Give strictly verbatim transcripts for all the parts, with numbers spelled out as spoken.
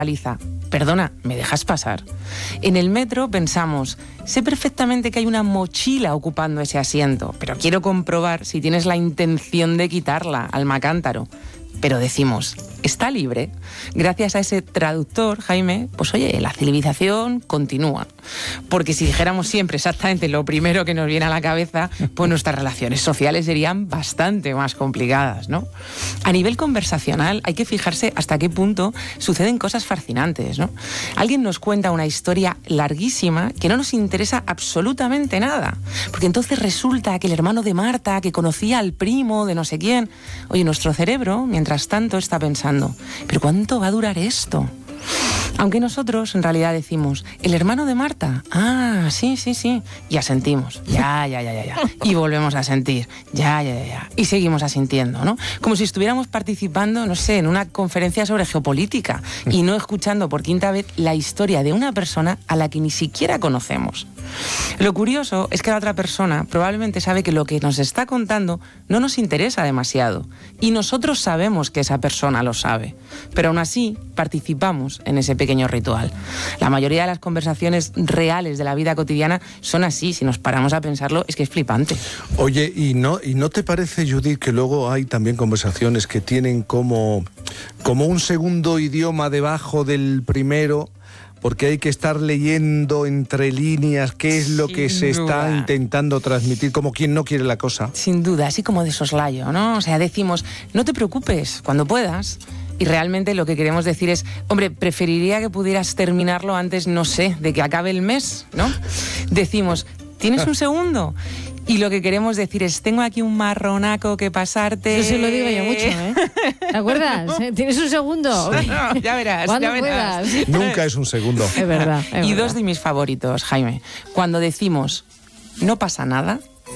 paliza. Perdona, ¿me dejas pasar? En el metro pensamos, sé perfectamente que hay una mochila ocupando ese asiento, pero quiero comprobar si tienes la intención de quitarla, alma cántaro. Pero decimos, está libre. Gracias a ese traductor, Jaime, pues oye, la civilización continúa. Porque si dijéramos siempre exactamente lo primero que nos viene a la cabeza, pues nuestras relaciones sociales serían bastante más complicadas, ¿no? A nivel conversacional hay que fijarse hasta qué punto suceden cosas fascinantes, ¿no? Alguien nos cuenta una historia larguísima que no nos interesa absolutamente nada. Porque entonces resulta que el hermano de Marta, que conocía al primo de no sé quién... Oye, nuestro cerebro, mientras tanto, está pensando, ¿pero cuánto va a durar esto? Aunque nosotros en realidad decimos, ¿el hermano de Marta? Ah, sí, sí, sí. Y asentimos. Ya, ya, ya, ya, ya. Y volvemos a sentir. Ya, ya, ya, ya. Y seguimos asintiendo, ¿no? Como si estuviéramos participando, no sé, en una conferencia sobre geopolítica y no escuchando por quinta vez la historia de una persona a la que ni siquiera conocemos. Lo curioso es que la otra persona probablemente sabe que lo que nos está contando no nos interesa demasiado. Y nosotros sabemos que esa persona lo sabe. Pero aún así participamos en ese pequeño ritual. La mayoría de las conversaciones reales de la vida cotidiana son así. Si nos paramos a pensarlo, es que es flipante. Oye, ¿y no, y no te parece, Judith, que luego hay también conversaciones que tienen como, como un segundo idioma debajo del primero? Porque hay que estar leyendo entre líneas qué es lo Sin que se duda. está intentando transmitir, como quien no quiere la cosa. Sin duda, así como de soslayo, ¿no? O sea, decimos, no te preocupes, cuando puedas. Y realmente lo que queremos decir es, hombre, preferiría que pudieras terminarlo antes, no sé, de que acabe el mes, ¿no? Decimos, ¿tienes un segundo? Y lo que queremos decir es, tengo aquí un marronaco que pasarte... Eso sí lo digo yo mucho, ¿eh? ¿Te acuerdas? ¿Tienes un segundo? Sí, no, ya verás, Cuando ya verás. puedas. Nunca es un segundo. Es verdad. Es Y verdad. dos de mis favoritos, Jaime. Cuando decimos, no pasa nada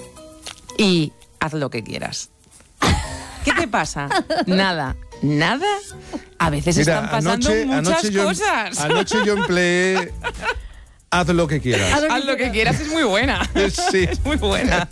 y haz lo que quieras. ¿Qué te pasa? Nada. ¿Nada? A veces Mira, están pasando anoche, muchas anoche yo, cosas. Anoche yo empleé... Haz lo que quieras. Haz Haz lo que quieras, es muy buena. Sí. Es muy buena.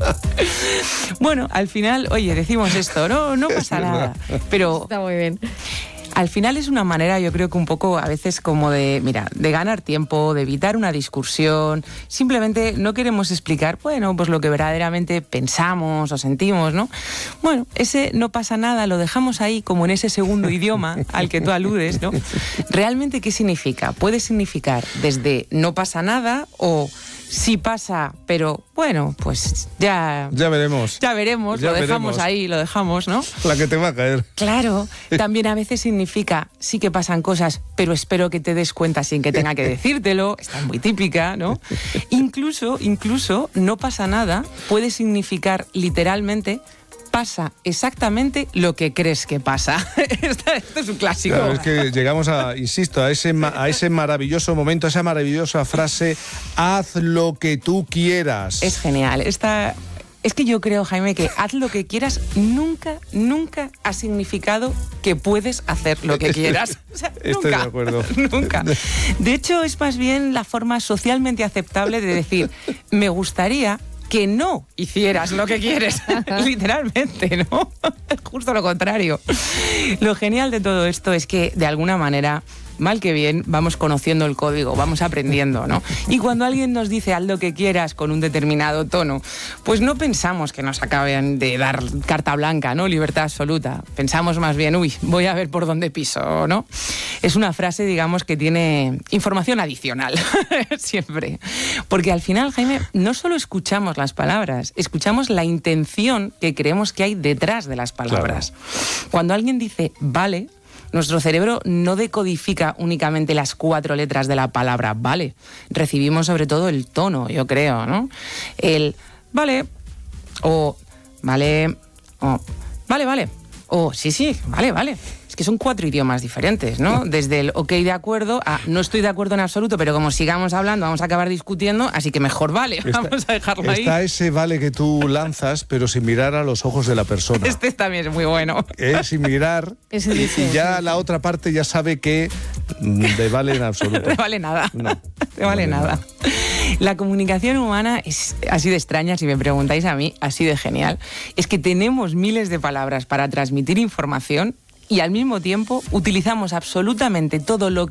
Bueno, al final, oye, decimos esto, no, no pasa nada. Pero Está muy bien. al final es una manera, yo creo que un poco a veces como de, mira, de ganar tiempo, de evitar una discusión. Simplemente no queremos explicar, bueno, pues lo que verdaderamente pensamos o sentimos, ¿no? Bueno, ese no pasa nada, lo dejamos ahí como en ese segundo idioma al que tú aludes, ¿no? ¿Realmente qué significa? Puede significar desde no pasa nada o sí pasa, pero bueno, pues ya... Ya veremos. Ya veremos, Ya lo dejamos veremos. ahí, lo dejamos, ¿no? La que te va a caer. Claro, también a veces significa, sí que pasan cosas, pero espero que te des cuenta sin que tenga que decírtelo, esta es muy típica, ¿no? Incluso, incluso, no pasa nada, puede significar literalmente, pasa exactamente lo que crees que pasa. Esto, esto es un clásico. Claro, es que llegamos a, insisto, a ese, ma- a ese maravilloso momento, a esa maravillosa frase, haz lo que tú quieras. Es genial. Esta, es que yo creo, Jaime, que haz lo que quieras nunca, nunca ha significado que puedes hacer lo que quieras. O sea, Estoy nunca, de acuerdo. Nunca. De hecho, es más bien la forma socialmente aceptable de decir, me gustaría que no hicieras lo que quieres, literalmente, ¿no? Justo lo contrario. Lo genial de todo esto es que, de alguna manera, mal que bien, vamos conociendo el código, vamos aprendiendo, ¿no? Y cuando alguien nos dice haz lo que quieras con un determinado tono, pues no pensamos que nos acaben de dar carta blanca, ¿no? Libertad absoluta. Pensamos más bien, uy, voy a ver por dónde piso, ¿no? Es una frase, digamos, que tiene información adicional, siempre. Porque al final, Jaime, no solo escuchamos las palabras, escuchamos la intención que creemos que hay detrás de las palabras. Claro. Cuando alguien dice vale, nuestro cerebro no decodifica únicamente las cuatro letras de la palabra vale. Recibimos sobre todo el tono, yo creo, ¿no? El vale, o vale, o vale, vale, o sí, sí, vale, vale. Es que son cuatro idiomas diferentes, ¿no? Desde el ok de acuerdo a no estoy de acuerdo en absoluto, pero como sigamos hablando vamos a acabar discutiendo, así que mejor vale, Está, vamos a dejarlo ahí. Está ese vale que tú lanzas, pero sin mirar a los ojos de la persona. Este también es muy bueno. Eh, sin mirar, Ese y, dice, y ya sí. la otra parte ya sabe que de vale en absoluto. No vale nada. No, No vale, vale nada. nada. La comunicación humana es así de extraña, si me preguntáis a mí, así de genial. Es que tenemos miles de palabras para transmitir información y al mismo tiempo utilizamos absolutamente todo lo